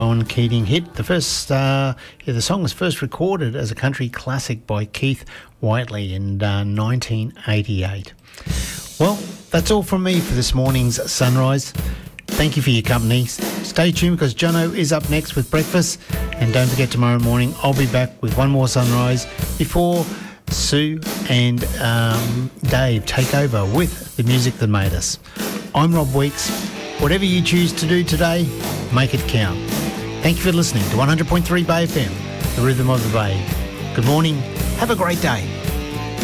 Rowan Keating hit. The song was first recorded as a country classic by Keith Whiteley in 1988. Well, that's all from me for this morning's Sunrise. Thank you for your company. Stay tuned because Jono is up next with breakfast. And don't forget, tomorrow morning I'll be back with one more Sunrise before Sue and Dave take over with the music that made us. I'm Rob Weeks. Whatever you choose to do today, make it count. Thank you for listening to 100.3 Bay FM, the rhythm of the Bay. Good morning. Have a great day.